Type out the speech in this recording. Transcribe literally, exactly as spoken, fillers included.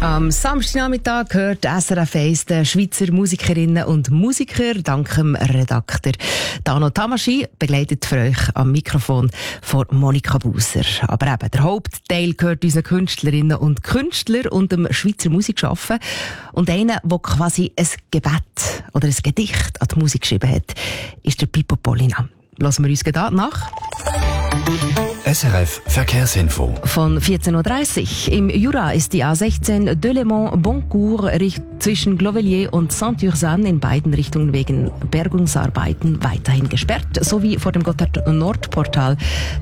Am Samstagnachmittag hört S R F eins den Schweizer Musikerinnen und Musiker dank dem Redakteur Dano Tamaschi, begleitet für euch am Mikrofon von Monika Buser. Aber eben, der Hauptteil gehört unseren Künstlerinnen und Künstlern und dem Schweizer Musikschaffen. Und einer, der quasi ein Gebet oder ein Gedicht an die Musik geschrieben hat, ist der Pippo Pollina. Lassen wir uns gerade nach. S R F Verkehrsinfo. Von vierzehn Uhr dreißig. Im Jura ist die A sechzehn Delémont-Boncourt zwischen Clovelier und Saint-Ursanne in beiden Richtungen wegen Bergungsarbeiten weiterhin gesperrt, sowie vor dem Gotthard-Nord-Portal